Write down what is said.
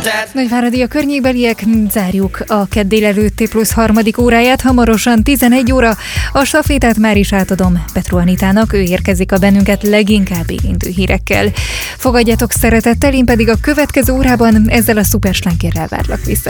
Nagyváradi a környékbeliek, zárjuk a kedd délelőtti plusz harmadik óráját, hamarosan 11 óra. A stafétát már is átadom Petru Anitának, ő érkezik a bennünket leginkább érintő hírekkel. Fogadjatok szeretettel, én pedig a következő órában ezzel a szuperslánkérrel várlak vissza.